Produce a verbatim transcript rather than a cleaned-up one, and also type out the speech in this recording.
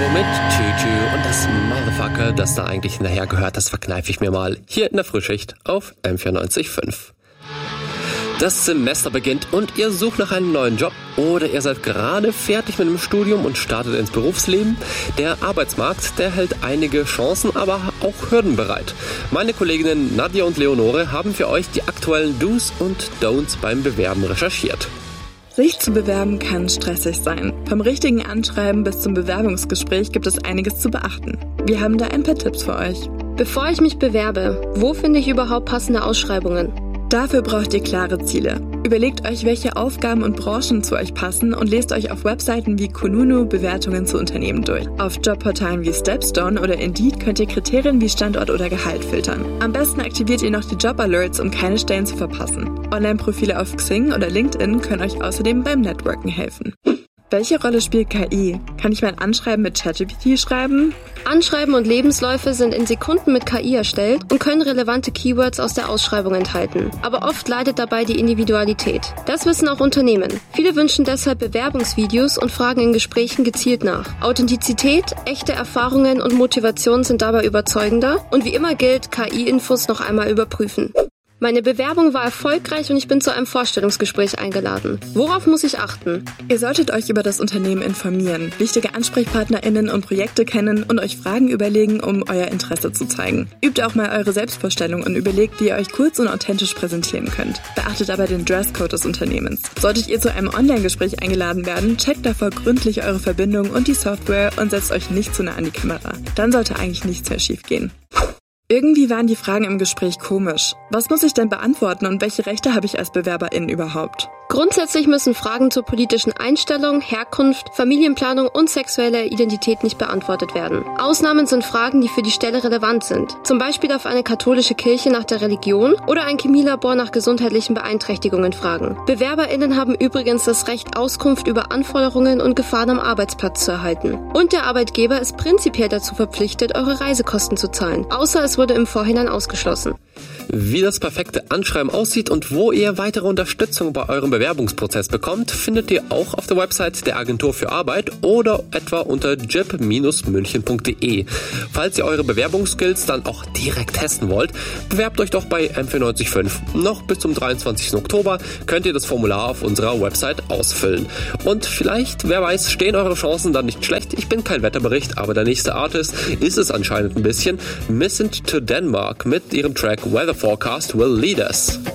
mit Tütü und das Motherfucker, das da eigentlich hinterher gehört, das verkneife ich mir mal hier in der Frühschicht auf M vierundneunzig Komma fünf. Das Semester beginnt und ihr sucht nach einem neuen Job oder ihr seid gerade fertig mit dem Studium und startet ins Berufsleben. Der Arbeitsmarkt, der hält einige Chancen, aber auch Hürden bereit. Meine Kolleginnen Nadja und Leonore haben für euch die aktuellen Do's und Don'ts beim Bewerben recherchiert. Sich zu bewerben kann stressig sein. Vom richtigen Anschreiben bis zum Bewerbungsgespräch gibt es einiges zu beachten. Wir haben da ein paar Tipps für euch. Bevor ich mich bewerbe, wo finde ich überhaupt passende Ausschreibungen? Dafür braucht ihr klare Ziele. Überlegt euch, welche Aufgaben und Branchen zu euch passen und lest euch auf Webseiten wie Kununu Bewertungen zu Unternehmen durch. Auf Jobportalen wie Stepstone oder Indeed könnt ihr Kriterien wie Standort oder Gehalt filtern. Am besten aktiviert ihr noch die Job-Alerts, um keine Stellen zu verpassen. Online-Profile auf Xing oder LinkedIn können euch außerdem beim Networken helfen. Welche Rolle spielt K I? Kann ich mein Anschreiben mit ChatGPT schreiben? Anschreiben und Lebensläufe sind in Sekunden mit K I erstellt und können relevante Keywords aus der Ausschreibung enthalten. Aber oft leidet dabei die Individualität. Das wissen auch Unternehmen. Viele wünschen deshalb Bewerbungsvideos und fragen in Gesprächen gezielt nach. Authentizität, echte Erfahrungen und Motivation sind dabei überzeugender. Und wie immer gilt, K I-Infos noch einmal überprüfen. Meine Bewerbung war erfolgreich und ich bin zu einem Vorstellungsgespräch eingeladen. Worauf muss ich achten? Ihr solltet euch über das Unternehmen informieren, wichtige AnsprechpartnerInnen und Projekte kennen und euch Fragen überlegen, um euer Interesse zu zeigen. Übt auch mal eure Selbstvorstellung und überlegt, wie ihr euch kurz und authentisch präsentieren könnt. Beachtet aber den Dresscode des Unternehmens. Solltet ihr zu einem Online-Gespräch eingeladen werden, checkt davor gründlich eure Verbindung und die Software und setzt euch nicht zu nah an die Kamera. Dann sollte eigentlich nichts mehr schief gehen. Irgendwie waren die Fragen im Gespräch komisch. Was muss ich denn beantworten und welche Rechte habe ich als BewerberIn überhaupt? Grundsätzlich müssen Fragen zur politischen Einstellung, Herkunft, Familienplanung und sexueller Identität nicht beantwortet werden. Ausnahmen sind Fragen, die für die Stelle relevant sind. Zum Beispiel darf eine katholische Kirche nach der Religion oder ein Chemielabor nach gesundheitlichen Beeinträchtigungen fragen. BewerberInnen haben übrigens das Recht, Auskunft über Anforderungen und Gefahren am Arbeitsplatz zu erhalten. Und der Arbeitgeber ist prinzipiell dazu verpflichtet, eure Reisekosten zu zahlen, außer es wurde im Vorhinein ausgeschlossen. Wie das perfekte Anschreiben aussieht und wo ihr weitere Unterstützung bei eurem Bewerbungsprozess bekommt, findet ihr auch auf der Website der Agentur für Arbeit oder etwa unter jib Bindestrich münchen punkt de. Falls ihr eure Bewerbungsskills dann auch direkt testen wollt, bewerbt euch doch bei M vierundneunzig Komma fünf. Noch bis zum dreiundzwanzigsten Oktober könnt ihr das Formular auf unserer Website ausfüllen. Und vielleicht, wer weiß, stehen eure Chancen dann nicht schlecht. Ich bin kein Wetterbericht, aber der nächste Artist ist es anscheinend ein bisschen. Missing to Denmark mit ihrem Track Weather Forecast Will Lead Us.